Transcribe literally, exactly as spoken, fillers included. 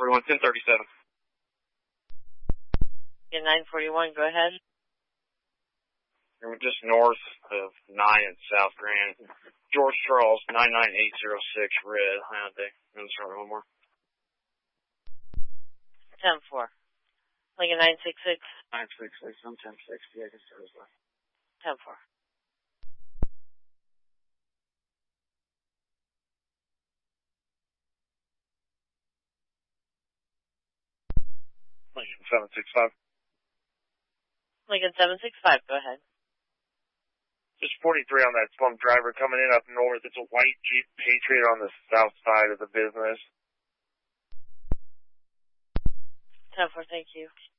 forty-one, ten thirty-seven. Yeah, nine forty-one, go ahead. We're just north of nine in South Grand. George Charles, nine nine eight zero six, red, Hyundai. I'm going to start one more. ten four. Lincoln nine six six. nine six six, I'm ten sixty, I can start as well. ten four. Lincoln seven six five. Lincoln seven six five, go ahead. Just forty-three on that slump driver coming in up north. It's a white Jeep Patriot on the south side of the business. ten four, thank you.